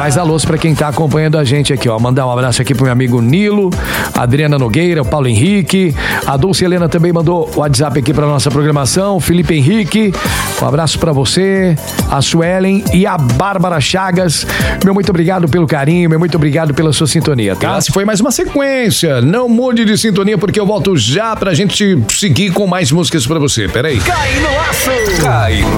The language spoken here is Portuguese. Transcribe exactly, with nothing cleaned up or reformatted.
mais alôs pra quem tá acompanhando a gente aqui, ó. Mandar um abraço aqui pro meu amigo Nilo, a Adriana Nogueira, o Paulo Henrique, a Dulce Helena também mandou o WhatsApp aqui pra nossa programação, Felipe Henrique, um abraço pra você, a Suelen e a Bárbara Chagas. Meu muito obrigado pelo carinho, meu muito obrigado pela sua sintonia, tá? Cássio, foi mais uma sequência. Não mude de sintonia porque eu volto já pra gente seguir com mais músicas pra você. Peraí. Cai no aço! Cai